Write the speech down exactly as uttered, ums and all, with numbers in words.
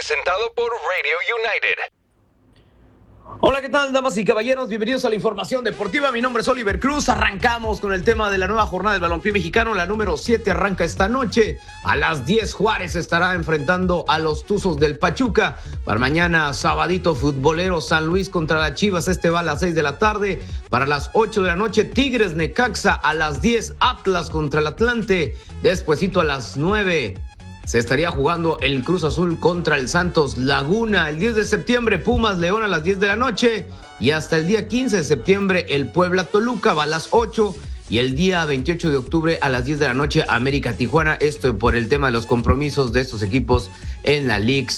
presentado por Radio United. Hola, ¿qué tal, damas y caballeros? Bienvenidos a la información deportiva. Mi nombre es Oliver Cruz. Arrancamos con el tema de la nueva jornada del balompié mexicano. La número siete arranca esta noche. A las diez, Juárez estará enfrentando a los Tuzos del Pachuca. Para mañana, sabadito futbolero, San Luis contra las Chivas. Este va a las seis de la tarde. Para las ocho de la noche, Tigres Necaxa. A las diez, Atlas contra el Atlante. Despuesito a las nueve, se estaría jugando el Cruz Azul contra el Santos Laguna. El diez de septiembre, Pumas León a las diez de la noche. Y hasta el día quince de septiembre, el Puebla Toluca va a las ocho. Y el día veintiocho de octubre a las diez de la noche, América Tijuana. Esto por el tema de los compromisos de estos equipos en la Leagues